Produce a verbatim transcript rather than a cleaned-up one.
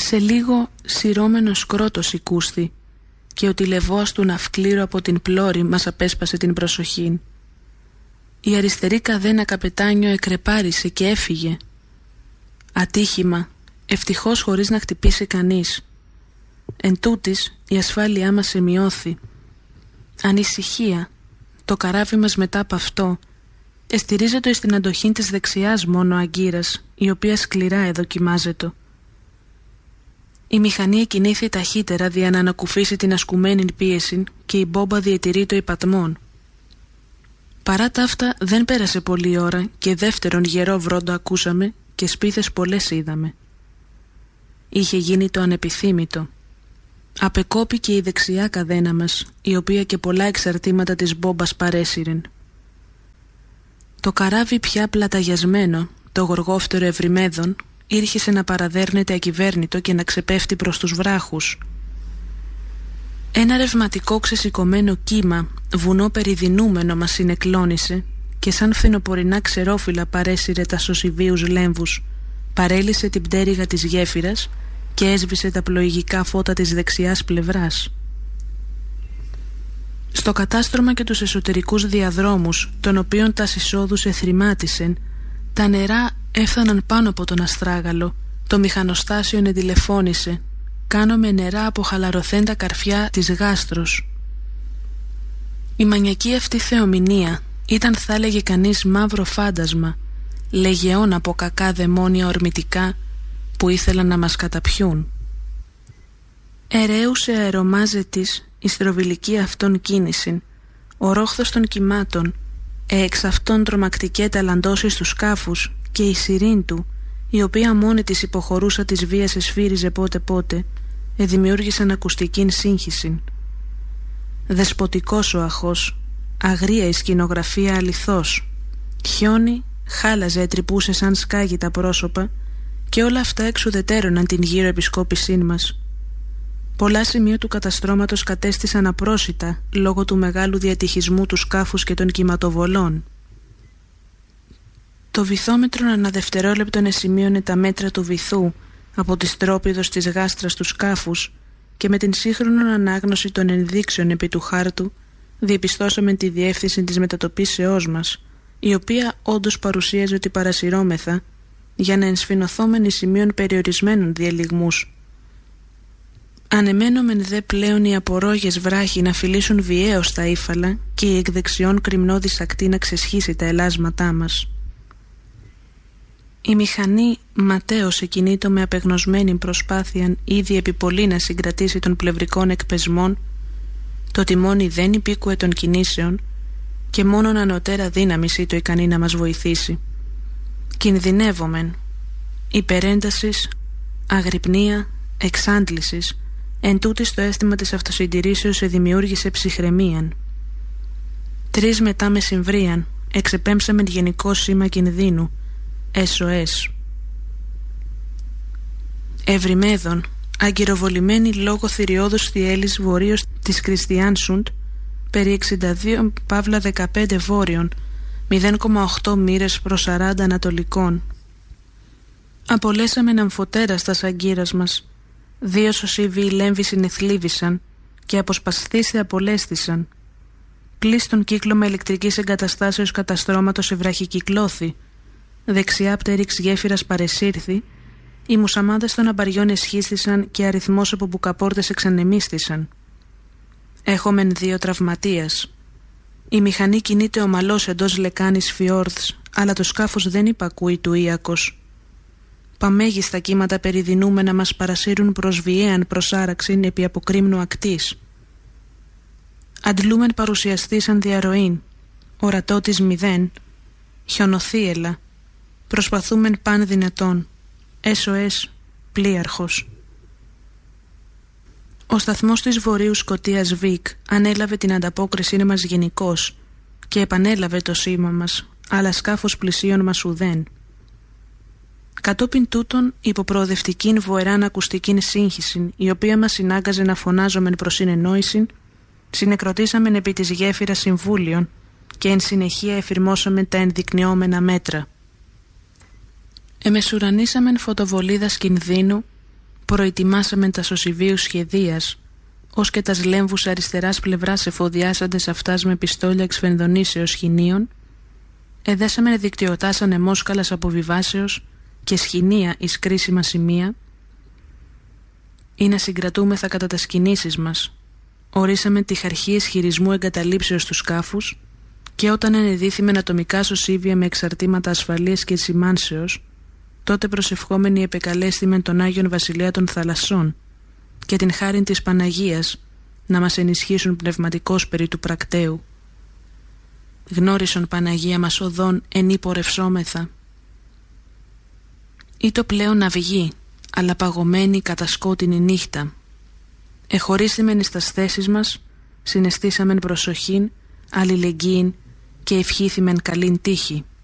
Σε λίγο σειρώμενος κρότος οικούσθη και ο τηλεβόας του ναυκλήρου από την πλώρη μας απέσπασε την προσοχή. Η αριστερή καδένα καπετάνιο εκρεπάρισε και έφυγε. Ατύχημα, ευτυχώς χωρίς να χτυπήσει κανείς. Εν τούτης η ασφάλειά μας εμειώθη. Ανησυχία, το καράβι μας μετά από αυτό εστηρίζεται στην αντοχή της δεξιάς μόνο αγκύρας, η οποία σκληρά εδοκιμάζεται. Η μηχανή εκινήθη ταχύτερα δια να ανακουφίσει την ασκουμένη πίεση και η μπόμπα διατηρεί το υπατμόν. Παρά τα αυτά δεν πέρασε πολλή ώρα και δεύτερον γερό βρόντο ακούσαμε και σπίθες πολλές είδαμε. Είχε γίνει το ανεπιθύμητο. Απεκόπηκε η δεξιά καδένα μας, η οποία και πολλά εξαρτήματα της μπόμπας παρέσυρεν. Το καράβι πια πλαταγιασμένο, το γοργόφτερο ευρυμέδον, ήρχισε να παραδέρνεται ακυβέρνητο και να ξεπέφτει προς τους βράχους. Ένα ρευματικό ξεσηκωμένο κύμα, βουνό περιδινούμενο μας συνεκλώνησε και σαν φθινοπορεινά ξερόφυλλα παρέσυρε τα σωσιβίους λέμβους, παρέλυσε την πτέρυγα της γέφυρας και έσβησε τα πλοηγικά φώτα της δεξιάς πλευράς. Στο κατάστρωμα και τους εσωτερικούς διαδρόμους, των οποίων τα εισόδους εθρημάτισεν, τα νερά έφθαναν πάνω από τον αστράγαλο, το μηχανοστάσιο εντηλεφώνησε, κάνω με νερά από χαλαρωθέντα καρφιά της γάστρος. Η μανιακή αυτή θεομηνία ήταν, θα έλεγε κανείς, μαύρο φάντασμα, λεγεών από κακά δαιμόνια ορμητικά που ήθελαν να μας καταπιούν. Ερέουσε αερομάζε της η στροβιλική αυτών κίνηση, ο ρόχθος των κυμάτων, εξ αυτών τρομακτικέ ταλαντώσεις του σκάφους και η σιρήν του, η οποία μόνη της υποχωρούσα της βίας εσφύριζε πότε πότε, εδημιούργησαν ακουστικήν σύγχυση. Δεσποτικός ο αχός, αγρία η σκηνογραφία αληθώς. Χιόνι, χάλαζε, ετρυπούσε σαν σκάγι τα πρόσωπα και όλα αυτά εξουδετέρωναν την γύρω επισκόπησήν μας. Πολλά σημεία του καταστρώματος κατέστησαν απρόσιτα λόγω του μεγάλου διατυχισμού του σκάφους και των κυματοβολών. Το βυθόμετρο ανά δευτερόλεπτον εσημείωνε τα μέτρα του βυθού από τη στρόπιδος της γάστρας του σκάφους και με την σύγχρονη ανάγνωση των ενδείξεων επί του χάρτου διεπιστώσαμε τη διεύθυνση της μετατοπίσεώς μας, η οποία όντως παρουσίαζε ότι παρασυρώμεθα για να ενσφινωθόμεν σημείων περιορισμένων διαλυγμούς. Ανεμένομεν δε πλέον οι απορρόγες βράχοι να φιλήσουν βιαίως τα ύφαλα και η εκδεξιών κρυμνώδης ακτή να ξεσχίσει τα ελάσματά μας. Η μηχανή ματέως εκινήτω με απεγνωσμένη προσπάθεια ήδη επί πολύ να συγκρατήσει των πλευρικών εκπεσμών, το τιμόνι δεν υπήκουε των κινήσεων και μόνον ανωτέρα δύναμης ήτο ικανή να μας βοηθήσει. Κινδυνεύομεν, υπερέντασης, αγρυπνία, εξάντλησης, εν τούτης το αίσθημα της αυτοσυντηρήσεως εδημιούργησε ψυχραιμίαν. Τρεις μετά μεσημβρίαν εξεπέμψαμε γενικό σήμα κινδύνου, ες ο ες. Ευρυμέδων, αγκυροβολημένη λόγω θηριώδους θιέλης βορείως της Κριστιάνσουντ, περί εξήντα δύο παύλα δεκαπέντε βόρειων, μηδέν κόμμα οκτώ μοίρες προς σαράντα ανατολικών. Απολέσαμε αμφωτέρα στα σαγκύρας μας. Δύο σωσίβοι λέμβοι συνεθλίβησαν και αποσπασθείς απολέστησαν. Πλήστον κύκλωμα ηλεκτρικής εγκαταστάσεως καταστρώματος ευραχικυκλώθη. Δεξιά πτέρυξ γέφυρας παρεσύρθη. Οι μουσαμάδες των αμπαριών εσχίστησαν και αριθμός από μπουκαπόρτες εξανεμίστησαν. Έχομεν δύο τραυματίας. Η μηχανή κινείται ομαλώς εντός λεκάνης φιόρδς, αλλά το σκάφος δεν υπακούει του ίακος. Παμέγιστα κύματα περιδινούμενα μας παρασύρουν προς βιαίαν προσάραξην επί αποκρίμνου ακτής. Αντλούμεν παρουσιαστήσαν διαρροήν, ορατότης μηδέν, χιονοθύελα, προσπαθούμεν παν δυνατόν, ες ο ες, πλοίαρχος. Ο σταθμός της Βορείου Σκωτίας Βίκ ανέλαβε την ανταπόκρισή μας γενικώς και επανέλαβε το σήμα μας, αλλά σκάφος πλησίων μας ουδέν. Κατόπιν τούτον, υπό προοδευτικήν βοεράν ακουστικήν σύγχυσιν, η οποία μας συνάγκαζε να φωνάζομεν προς συνεννόησιν, συνεκροτήσαμεν επί της γέφυρας συμβούλιων και εν συνεχεία εφηρμόσαμεν τα ενδεικνυόμενα μέτρα. Εμεσουρανίσαμεν φωτοβολίδας κινδύνου, προετοιμάσαμεν τα σωσιβίους σχεδίας, ως και τας λέμβους αριστεράς πλευράς εφοδιάσαντες αυτάς με πιστόλια εξφενδονήσεως χινίων, εδέσαμεν δικτυωτάς ανεμόσκαλας αποβιβάσεως και σχοινία εις κρίσιμα σημεία, ή να συγκρατούμεθα κατά τας κινήσεις μας. Ορίσαμε τυχαρχίες χειρισμού εγκαταλείψεως του σκάφους και όταν ενεδίθημεν ατομικά σωσίβια με εξαρτήματα ασφαλείας και σημάνσεως, τότε προσευχόμενοι επεκαλέστημεν τον Άγιον Βασιλέα των Θαλασσών και την χάριν της Παναγίας να μας ενισχύσουν πνευματικώς περί του πρακτέου. Γνώρισον Παναγία μας οδόν εν υπορευσόμεθα. Ή το πλέον αυγή, αλλά παγωμένη κατά σκότεινη νύχτα. Εχωρίστημεν εις τας θέσεις μας, συναισθήσαμεν προσοχήν, αλληλεγγύην και ευχήθημεν καλήν τύχη.